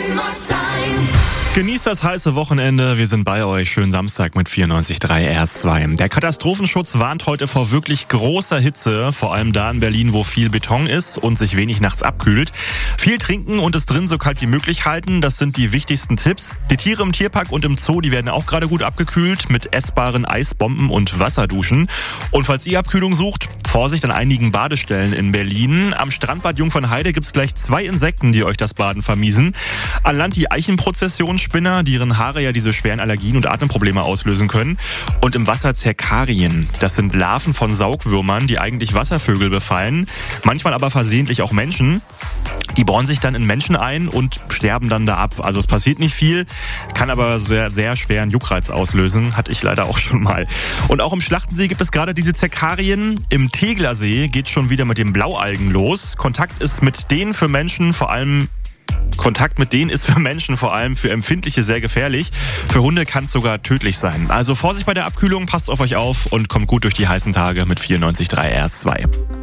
Genießt das heiße Wochenende. Wir sind bei euch. Schönen Samstag mit 94.3 RS2. Der Katastrophenschutz warnt heute vor wirklich großer Hitze. Vor allem da in Berlin, wo viel Beton ist und sich wenig nachts abkühlt. Viel trinken und es drin so kalt wie möglich halten. Das sind die wichtigsten Tipps. Die Tiere im Tierpark und im Zoo, die werden auch gerade gut abgekühlt mit essbaren Eisbomben und Wasserduschen. Und falls ihr Abkühlung sucht, Vorsicht an einigen Badestellen in Berlin. Am Strandbad Jungfernheide gibt's gleich 2 Insekten, die euch das Baden vermiesen. An Land die Eichenprozessionsspinner, die ihren Haare ja diese schweren Allergien und Atemprobleme auslösen können. Und im Wasser Zerkarien. Das sind Larven von Saugwürmern, die eigentlich Wasservögel befallen. Manchmal aber versehentlich auch Menschen. Die bohren sich dann in Menschen ein und sterben dann da ab. Also es passiert nicht viel, kann aber sehr, sehr schweren Juckreiz auslösen. Hatte ich leider auch schon mal. Und auch im Schlachtensee gibt es gerade diese Zerkarien. Im Teglersee geht schon wieder mit den Blaualgen los. Kontakt mit denen ist für Menschen vor allem für Empfindliche sehr gefährlich. Für Hunde kann es sogar tödlich sein. Also Vorsicht bei der Abkühlung, passt auf euch auf und kommt gut durch die heißen Tage mit 94.3 RS2.